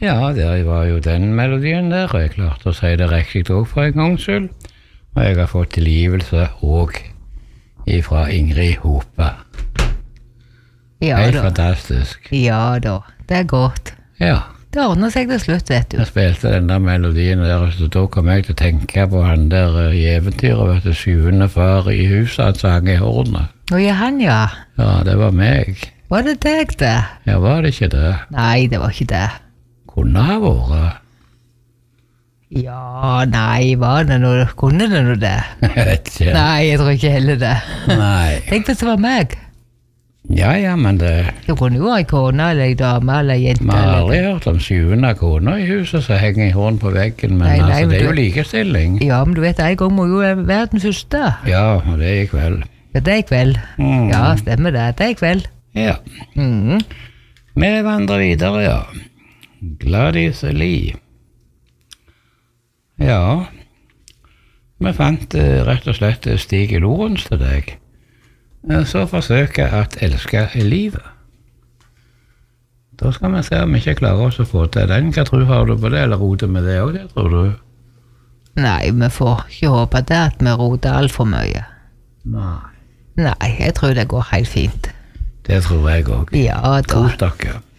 Ja, det var jo den melodien der, og jeg klarte å si det riktig også for en gangs skyld. Og jeg har fått tilgivelse også ifra Ingrid Hope. Ja Helt da. fantastisk. Ja da, det er godt. Ja, Det ordner seg til slutt, vet du. jeg spilte den der melodien der, så da kom jeg til å tenke på han der i eventyret, vet du, syvende far i huset, han sang i hornet. Nå er han, ja. Ja, det var meg. Var det deg, det? Ja, var det ikke det? Nei, det var ikke det. Kunne ha vært. Ja, nei, var det noe? Kunne det noe det? Jeg vet ikke. Nei, jeg tror ikke heller det. Nei. Tenk hvis det var meg. Ja, men det... Du kunne jo ha en kone, eller en dame, eller en jente. Vi har eller- aldri hørt om syvende kone i huset som henger i horn på veggen, men Nei, nei, altså, men det er jo du- likestilling. Ja, men du vet, en gang må jo være den første. Ja, og det er i kveld. Ja, det er i kveld. Mm. Ja, stemmer det. Det er i kveld. Ja. Mhm. Vi vandrer videre, ja. Gladys Lee. Ja, vi fant rett og slett Stig Lorentz til deg. Så forsøke at elske livet. Da skal vi se om vi ikke klarer oss å få til den. Hva tror har du på det, eller roter med det også, det tror du? Nei, vi får ikke håpe det at vi roter alt for mye. Nei. Nei, jeg tror det går helt fint. Det tror jeg også. Ja da. Kos dere.